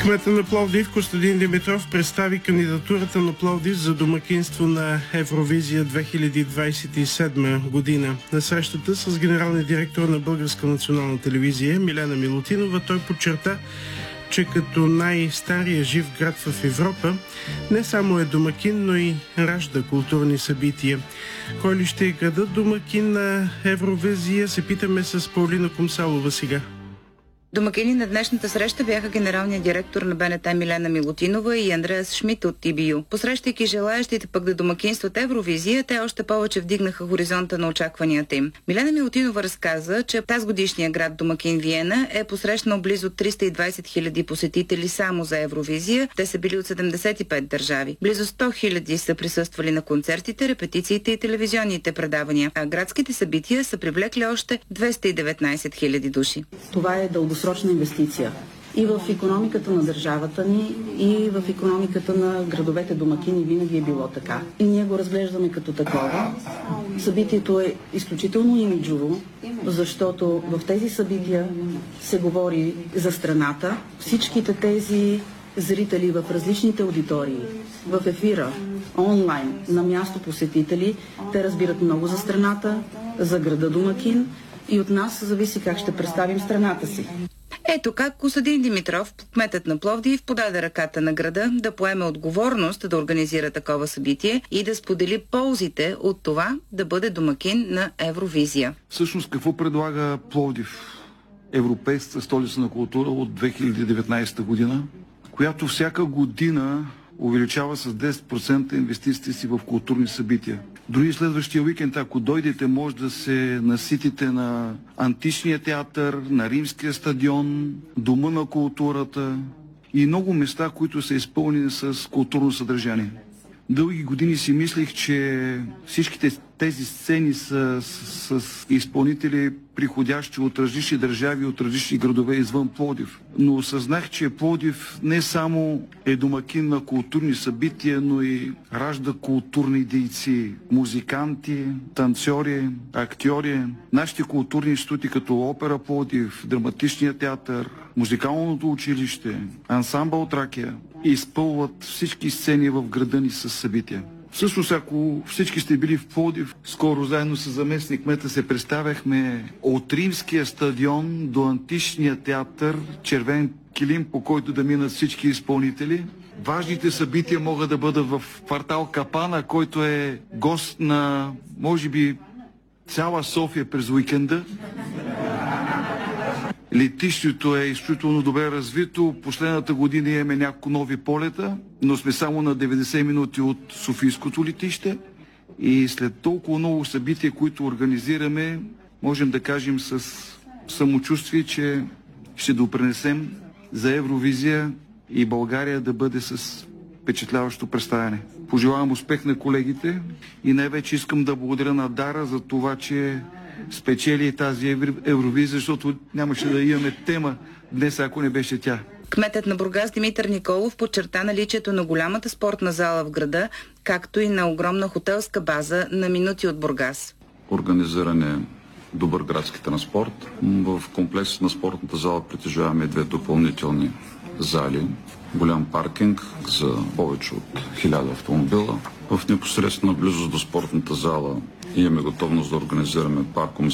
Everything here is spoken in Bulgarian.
Кметът на Пловдив Костадин Димитров представи кандидатурата на Пловдив за домакинство на Евровизия 2027 година. На срещата с генералния директор на Българска национална телевизия Милена Милутинова той подчерта, че като най-стария жив град в Европа не само е домакин, но и ражда културни събития. Кой ли ще е градът домакин на Евровизия, се питаме с Паулина Комсалова сега. Домакини на днешната среща бяха генералният директор на БНТ Милена Милутинова и Андреас Шмидт от ТБЮ. Посрещайки желаящите пък да домакинстват Евровизия, те още повече вдигнаха хоризонта на очакванията им. Милена Милутинова разказа, че тази годишния град домакин Виена е посрещнал близо 320 хиляди посетители само за Евровизия. Те са били от 75 държави. Близо 100 хиляди са присъствали на концертите, репетициите и телевизионните предавания, а градските събития са привлекли още 219 хиляди души. Това е дългосрочна инвестиция и в икономиката на държавата ни, и в икономиката на градовете домакини винаги е било така. И ние го разглеждаме като такова. Събитието е изключително имиджово, защото в тези събития се говори за страната. Всичките тези зрители в различните аудитории, в ефира, онлайн, на място посетители, те разбират много за страната, за града домакин, и от нас зависи как ще представим страната си. Ето как Костадин Димитров, кметът на Пловдив, подаде ръката на града да поеме отговорност да организира такова събитие и да сподели ползите от това да бъде домакин на Евровизия. Всъщност какво предлага Пловдив? Европейската столица на култура от 2019 година, която всяка година увеличава с 10% инвестициите си в културни събития. Дори следващия уикенд, ако дойдете, може да се наситите на античния театър, на римския стадион, дома на културата и много места, които са изпълнени с културно съдържание. Дълги години си мислих, че всичките тези сцени са с изпълнители, приходящи от различни държави, от различни градове извън Пловдив. Но осъзнах, че Пловдив не само е домакин на културни събития, но и ражда културни дейци, музиканти, танцори, актьори. Нашите културни институти като Опера Пловдив, Драматичния театър, Музикалното училище, Ансамбъл Тракия изпълват всички сцени в града ни с събития. Всъщност, ако всички сте били в Пловдив, скоро заедно с заместник кмета се представяхме от римския стадион до античния театър, червен килим, по който да минат всички изпълнители. Важните събития могат да бъдат в квартал Капана, който е гост на, може би, цяла София през уикенда. Летището е изключително добре развито. Последната година имаме няколко нови полета, но сме само на 90 минути от Софийското летище. И след толкова много събития, които организираме, можем да кажем с самочувствие, че ще допринесем за Евровизия и България да бъде с впечатляващо представяне. Пожелавам успех на колегите и най-вече искам да благодаря на Дара за това, че спечели тази Евровизия, защото нямаше да имаме тема днес, ако не беше тя. Кметът на Бургас Димитър Николов подчерта наличието на голямата спортна зала в града, както и на огромна хотелска база на минути от Бургас. Организиран е добър градски транспорт. В комплекс на спортната зала притежаваме 2 допълнителни зали, голям паркинг за повече от 1000 автомобила. В непосредствена близост до спортната зала имаме готовност да организираме парком